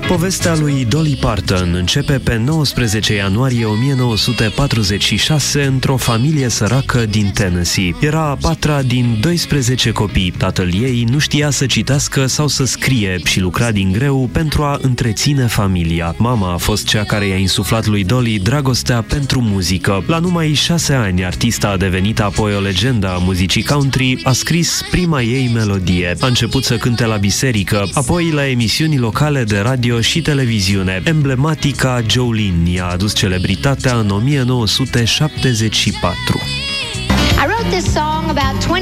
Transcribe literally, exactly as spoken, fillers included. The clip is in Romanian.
Povestea lui Dolly Parton începe pe nouăsprezece ianuarie o mie nouă sute patruzeci și șase într-o familie săracă din Tennessee. Era a patra din doisprezece copii. Tatăl ei nu știa să citească sau să scrie și lucra din greu pentru a întreține familia. Mama a fost cea care i-a insuflat lui Dolly dragostea pentru muzică. La numai șase ani, artista a devenit apoi o legendă a muzicii country, a scris prima ei melodie. A început să cânte la biserică, apoi la emisiuni locale de radio și televiziune. Emblematica Jolene i-a adus celebritatea în o mie nouă sute șaptezeci și patru. I wrote this song about twenty